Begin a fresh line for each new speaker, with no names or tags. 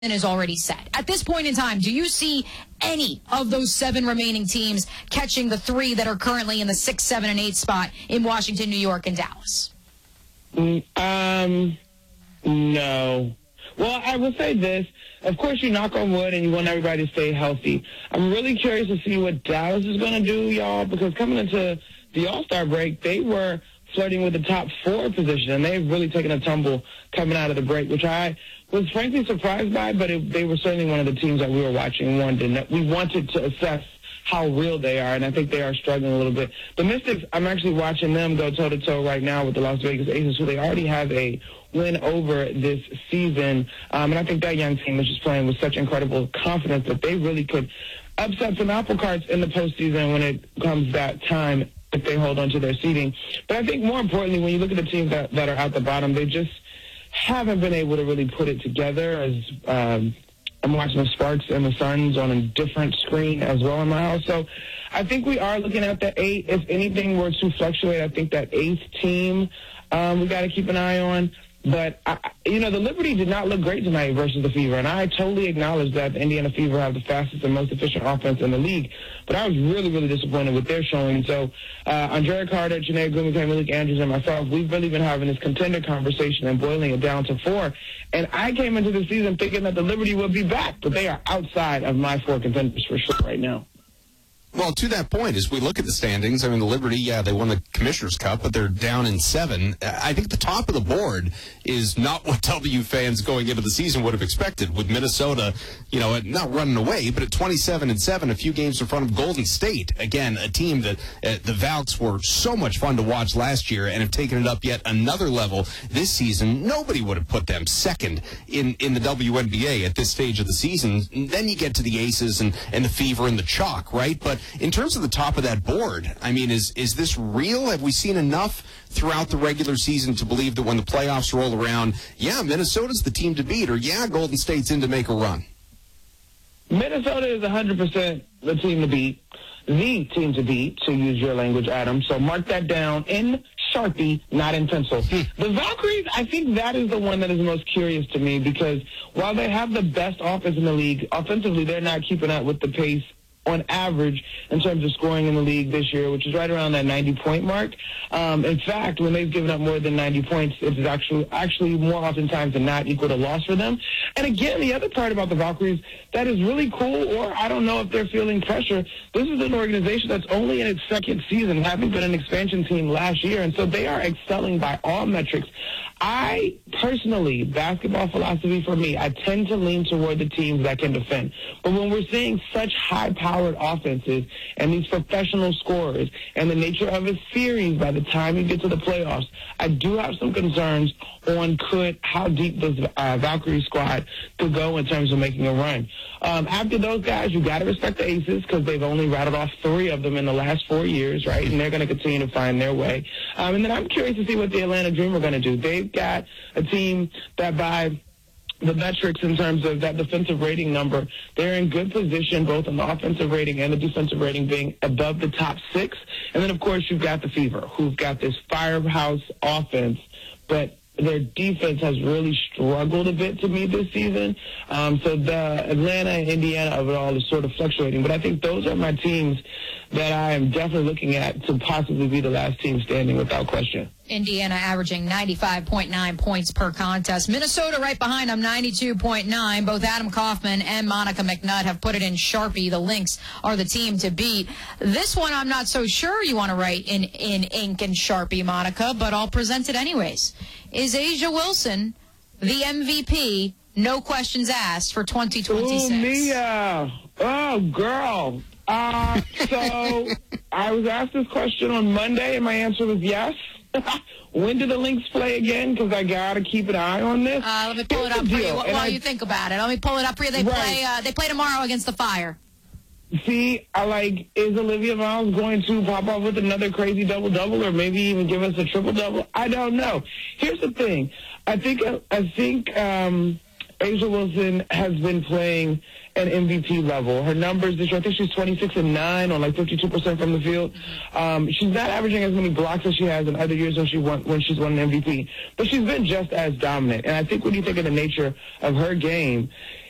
is already set. At this point in time, do you see any of those 7 remaining teams catching the 3 that are currently in the 6, 7, and 8 spot in Washington, New York, and Dallas?
No. Well, I will say this. Of course, you knock on wood and you want everybody to stay healthy. I'm really curious to see what Dallas is going to do, y'all, because coming into the All-Star break, they were flirting with the top 4 position, and they've really taken a tumble coming out of the break, which I was frankly surprised by, but they were certainly one of the teams that we were watching. We wanted to assess how real they are, and I think they are struggling a little bit. The Mystics, I'm actually watching them go toe-to-toe right now with the Las Vegas Aces, who they already have a win over this season. And I think that young team is just playing with such incredible confidence that they really could upset some apple carts in the postseason when it comes that time if they hold on to their seeding. But I think more importantly, when you look at the teams that are at the bottom, they just haven't been able to really put it together. As I'm watching the Sparks and the Suns on a different screen as well in my house. So I think we are looking at the 8. If anything were to fluctuate, I think that 8th team we got to keep an eye on. But, the Liberty did not look great tonight versus the Fever, and I totally acknowledge that the Indiana Fever have the fastest and most efficient offense in the league, but I was really, really disappointed with their showing. So, Andrea Carter, Janae Gumike, Malik Andrews, and myself, we've really been having this contender conversation and boiling it down to 4, and I came into the season thinking that the Liberty would be back, but they are outside of my 4 contenders for sure right now.
Well, to that point, as we look at the standings, I mean, the Liberty, they won the Commissioner's Cup, but they're down in 7. I think the top of the board is not what W fans going into the season would have expected, with Minnesota, not running away, but at 27-7, a few games in front of Golden State. Again, a team that the Valks were so much fun to watch last year and have taken it up yet another level this season. Nobody would have put them second in the WNBA at this stage of the season. Then you get to the Aces and the Fever and the Chalk, right? But in terms of the top of that board, I mean, is this real? Have we seen enough throughout the regular season to believe that when the playoffs roll around, Minnesota's the team to beat, or Golden State's in to make a run?
Minnesota is 100% the team to beat. The team to beat, to use your language, Adam. So mark that down in Sharpie, not in pencil. The Valkyries, I think that is the one that is most curious to me, because while they have the best offense in the league, offensively they're not keeping up with the pace on average in terms of scoring in the league this year, which is right around that 90-point mark. In fact, when they've given up more than 90 points, it's actually more oftentimes than not equal to loss for them. And again, the other part about the Valkyries that is really cool, or I don't know if they're feeling pressure, this is an organization that's only in its 2nd season, having been an expansion team last year, and so they are excelling by all metrics. I personally, basketball philosophy for me, I tend to lean toward the teams that can defend. But when we're seeing such high-powered offenses and these professional scorers and the nature of a series by the time you get to the playoffs, I do have some concerns on how deep this Valkyrie squad could go in terms of making a run. After those guys, you got to respect the Aces, because they've only rattled off 3 of them in the last 4 years, right? And they're going to continue to find their way. And then I'm curious to see what the Atlanta Dream are going to do. They've got a team that, by the metrics in terms of that defensive rating number, they're in good position both on the offensive rating and the defensive rating being above the top 6. And then, of course, you've got the Fever, who've got this firehouse offense, but their defense has really struggled a bit to me this season. So the Atlanta and Indiana of it all is sort of fluctuating. But I think those are my teams that I am definitely looking at to possibly be the last team standing without question.
Indiana averaging 95.9 points per contest. Minnesota right behind them, 92.9. Both Adam Kaufman and Monica McNutt have put it in Sharpie. The Lynx are the team to beat. This one I'm not so sure you want to write in ink and Sharpie, Monica, but I'll present it anyways. Is A'ja Wilson the MVP, no questions asked, for 2026?
Oh, Mia. Oh, girl. So I was asked this question on Monday, and my answer was yes. When do the Lynx play again? Because I got to keep an eye on this.
Let me pull it up for you while you think about it. Let me pull it up for you. They play tomorrow against the Fire.
See, is Olivia Miles going to pop off with another crazy double-double, or maybe even give us a triple-double? I don't know. Here's the thing. I think A'ja Wilson has been playing at MVP level. Her numbers this year, I think she's 26-9 on 52% from the field. She's not averaging as many blocks as she has in other years when she's won an MVP, but she's been just as dominant. And I think when you think of the nature of her game,